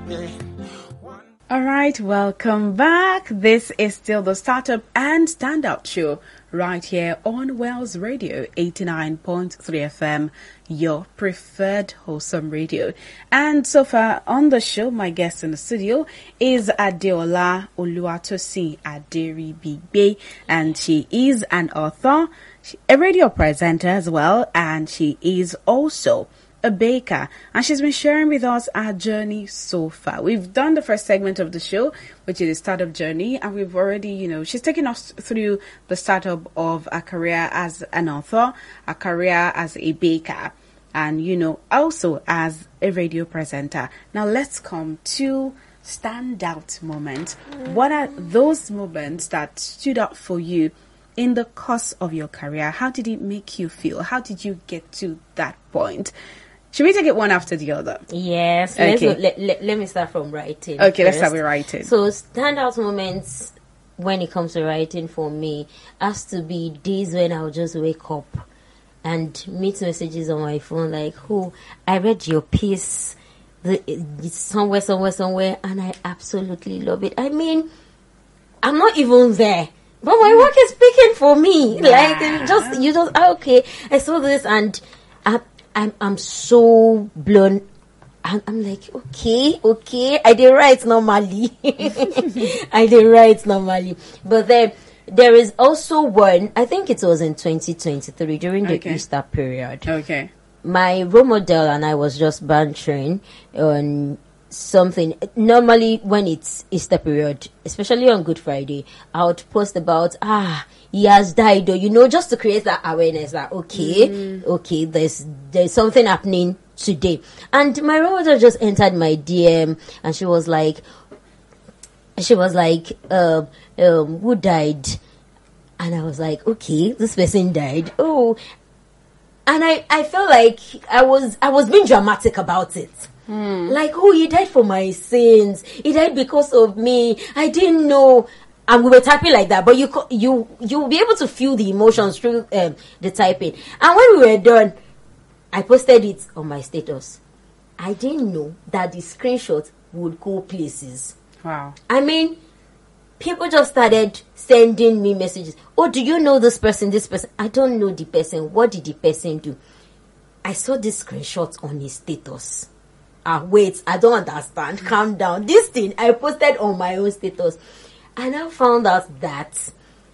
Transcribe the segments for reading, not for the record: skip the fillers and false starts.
All right, welcome back. This is still the Startup and Standout Show right here on Wells Radio 89.3 FM, your preferred wholesome radio. And so far on the show, my guest in the studio is Adeola Oluwatosin Aderibigbe, and she is an author, a radio presenter as well, and she is also a baker, and she's been sharing with us our journey so far. We've done the first segment of the show, which is the startup journey, and we've already, she's taken us through the startup of a career as an author, a career as a baker, and, also as a radio presenter. Now let's come to standout moments. What are those moments that stood out for you in the course of your career? How did it make you feel? How did you get to that point? Should we take it one after the other? Yes. Okay. Let me start from writing. Okay, first. Let's start with writing. So standout moments when it comes to writing for me has to be days when I'll just wake up and meet messages on my phone like, I read your piece somewhere, and I absolutely love it. I mean, I'm not even there, but my work is speaking for me. Wow. Like, okay, I saw this and I'm so blown. I'm like, okay. I did write normally. But then there is also one, I think it was in 2023 during the Easter period. Okay. My role model and I was just bantering on something. Normally when it's Easter period, especially on Good Friday, I would post about, he has died, or just to create that awareness that okay, there's something happening today. And my role model just entered my DM, and she was like, who died? And I was like, okay, this person died. Oh, and I felt like I was being dramatic about it. Like, he died for my sins. He died because of me. I didn't know. And we were typing like that, but you'll be able to feel the emotions through the typing. And when we were done, I posted it on my status. I didn't know that the screenshot would go places. Wow. I mean, people just started sending me messages. Oh, do you know this person? I don't know the person. What did the person do? I saw this screenshot on his status. Wait, I don't understand. Calm down. This thing I posted on my own status. And I found out that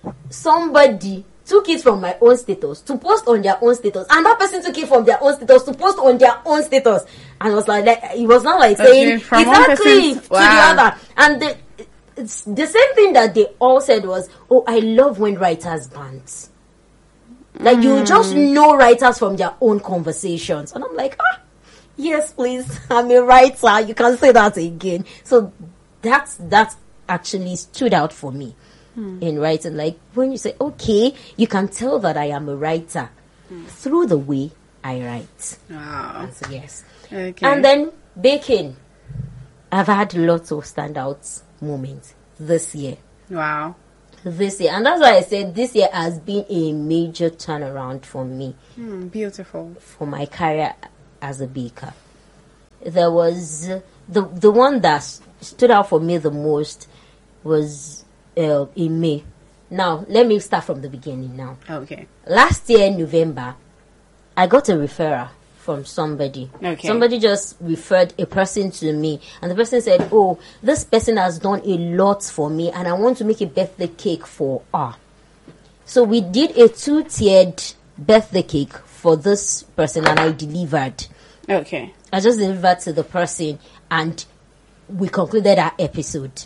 somebody took it from my own status to post on their own status, and that person took it from their own status to post on their own status, and was like it was not like saying exactly to the other. And the same thing that they all said was, I love when writers bant. Like, you just know writers from their own conversations, and I'm like, yes, please, I'm a writer. You can say that again. So that's actually stood out for me in writing. Like, when you say, okay, you can tell that I am a writer through the way I write. Wow. So, yes. Okay. And then baking. I've had lots of standout moments this year. Wow. This year. And that's why I said this year has been a major turnaround for me. Beautiful. For my career as a baker. There was the one that stood out for me the most was in May. Now, let me start from the beginning now. Okay. Last year, November, I got a referral from somebody. Okay. Somebody just referred a person to me, and the person said, this person has done a lot for me, and I want to make a birthday cake for her. So we did a 2-tiered birthday cake for this person, and I delivered. Okay. I just delivered to the person, and we concluded our episode.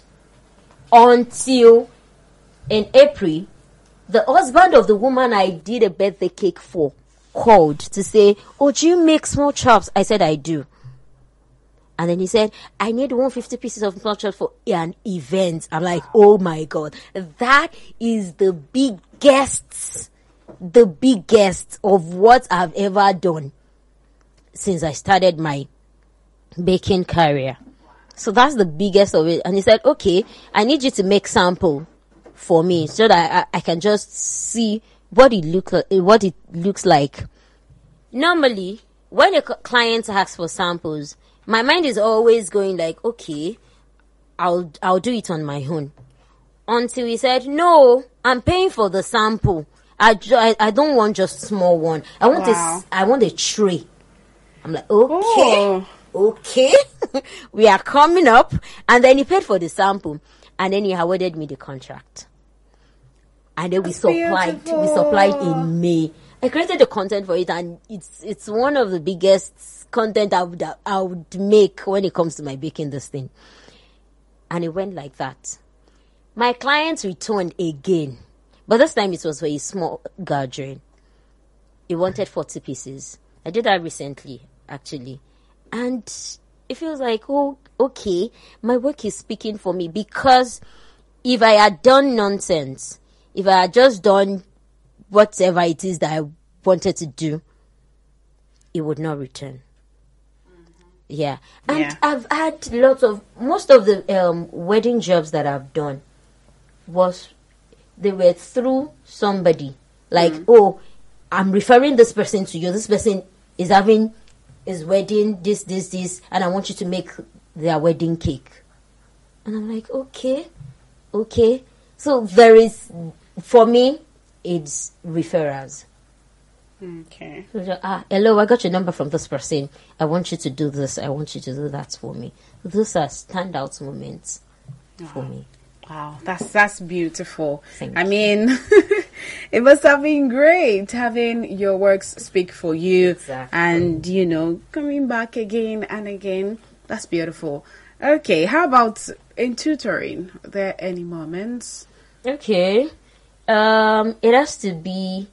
Until in April, the husband of the woman I did a birthday cake for called to say, do you make small chops? I said, I do. And then he said, I need 150 pieces of small chops for an event. I'm like, oh my God, that is the biggest of what I've ever done since I started my baking career. So that's the biggest of it. And he said, okay, I need you to make sample for me so that I can just see what it looks like. Normally, when a client asks for samples, my mind is always going like, okay, I'll do it on my own. Until he said, no, I'm paying for the sample. I don't want just small one. I want a tray. I'm like, okay. We are coming up. And then he paid for the sample. And then he awarded me the contract. And then we supplied in May. I created the content for it, and it's one of the biggest content I would make when it comes to my baking this thing. And it went like that. My clients returned again, but this time it was for a small gathering. He wanted 40 pieces. I did that recently, actually. And it feels like, oh, okay, my work is speaking for me, because if I had done nonsense, if I had just done whatever it is that I wanted to do, it would not return. Yeah. And I've had most of the wedding jobs that I've done they were through somebody. Like, oh, I'm referring this person to you. This person is having his wedding, this, and I want you to make their wedding cake. And I'm like, okay. So for me, it's referrals. Okay. So, hello, I got your number from this person. I want you to do this. I want you to do that for me. Those are standout moments for me. Wow, that's beautiful. Thank I mean, it must have been great having your works speak for you. Exactly. And, coming back again and again. That's beautiful. Okay, how about in tutoring? Are there any moments? Okay. It has to be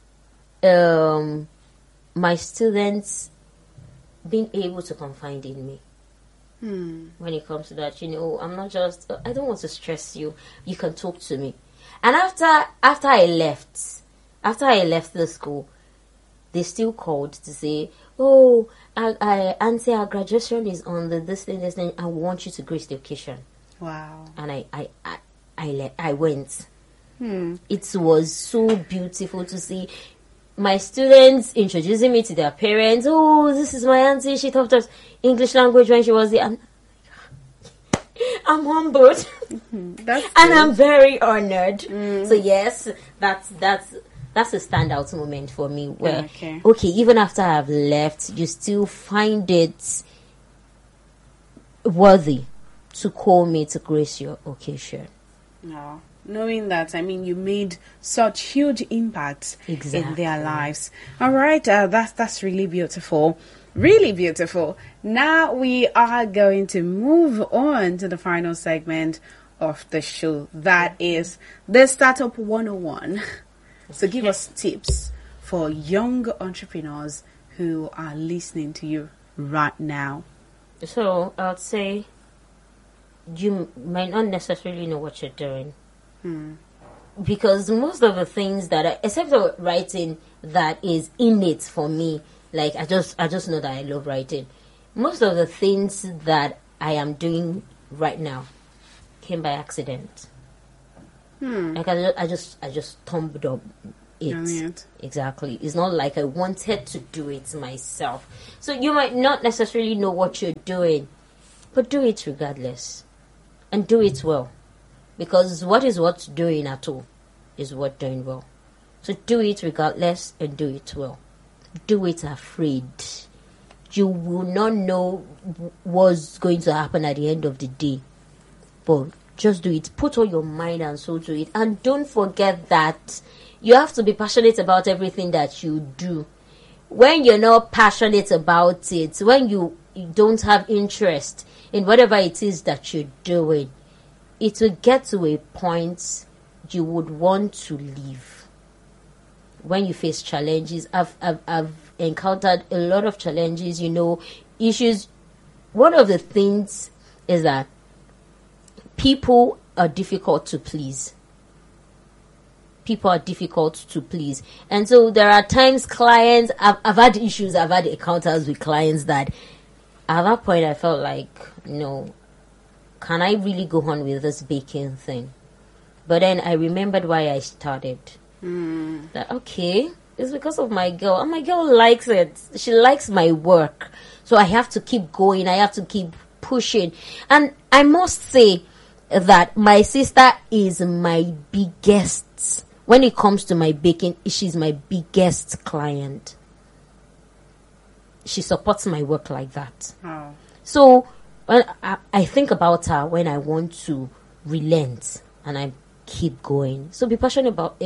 my students being able to confide in me. When it comes to that, I'm not just, I don't want to stress you. You can talk to me. And after I left the school, they still called to say, oh, Auntie, our graduation is on this thing. I want you to grace the occasion. Wow. And I went. It was so beautiful to see my students introducing me to their parents. Oh, this is my auntie. She taught us English language when she was there. I'm humbled. And I'm very honored. So yes, that's a standout moment for me. Where okay, even after I've left, you still find it worthy to call me to grace your occasion. No. Knowing that, you made such huge impacts in their lives. All right, that's really beautiful. Really beautiful. Now we are going to move on to the final segment of the show. That is the Startup 101. So give us tips for young entrepreneurs who are listening to you right now. So I'd say you might not necessarily know what you're doing. Because most of the things that except for writing that is innate for me, like I just know that I love writing. Most of the things that I am doing right now came by accident. Like I just stumbled up it. Exactly. It's not like I wanted to do it myself. So you might not necessarily know what you're doing, but do it regardless, and do it well. Because what is worth doing at all is worth doing well. So do it regardless and do it well. Do it afraid. You will not know what's going to happen at the end of the day. But just do it. Put all your mind and soul to it. And don't forget that you have to be passionate about everything that you do. When you're not passionate about it, when you don't have interest in whatever it is that you're doing, it will get to a point you would want to leave. When you face challenges, I've encountered a lot of challenges, issues. One of the things is that people are difficult to please. And so there are times clients, I've had issues, I've had encounters with clients that at that point I felt like, no, can I really go on with this baking thing? But then I remembered why I started. That, okay, it's because of my girl. And my girl likes it. She likes my work. So I have to keep going. I have to keep pushing. And I must say that my sister is my biggest, when it comes to my baking, she's my biggest client. She supports my work like that. Oh. So when I think about her when I want to relent and I keep going. So be passionate about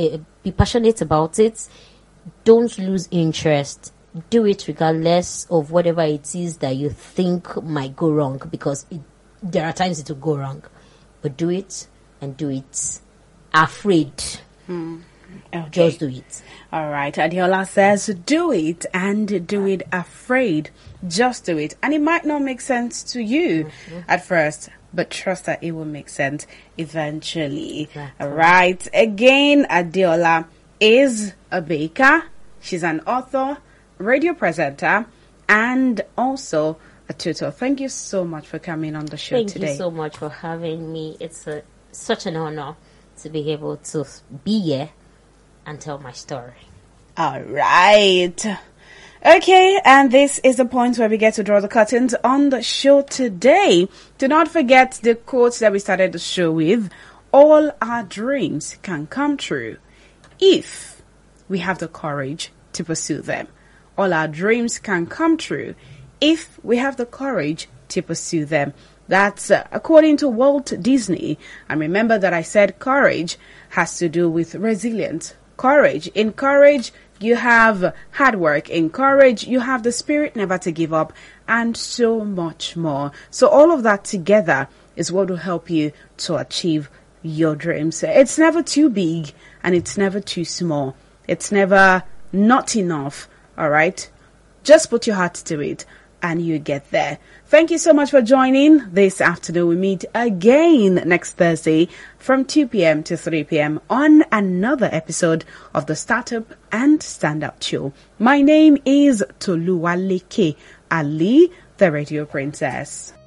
it. Don't lose interest. Do it regardless of whatever it is that you think might go wrong, because there are times it will go wrong. But do it, and do it afraid. Okay. Just do it. All right. Adiola says, do it and do it afraid. Just do it. And it might not make sense to you at first, but trust that it will make sense eventually. Exactly. All right. Again, Adiola is a baker. She's an author, radio presenter, and also a tutor. Thank you so much for coming on the show today. Thank you so much for having me. It's such an honor to be able to be here and tell my story. All right. Okay, and this is the point where we get to draw the curtains on the show today. Do not forget the quote that we started the show with. All our dreams can come true if we have the courage to pursue them. All our dreams can come true if we have the courage to pursue them. That's according to Walt Disney. And remember that I said courage has to do with resilience. Courage. In courage, you have hard work. In courage, you have the spirit never to give up, and so much more. So all of that together is what will help you to achieve your dreams. It's never too big and it's never too small. It's never not enough. All right. Just put your heart to it and you get there. Thank you so much for joining this afternoon. We meet again next Thursday from 2 p.m. to 3 p.m. on another episode of the Startup and Standout Show. My name is Toluwaleke Ali, the Radio Princess.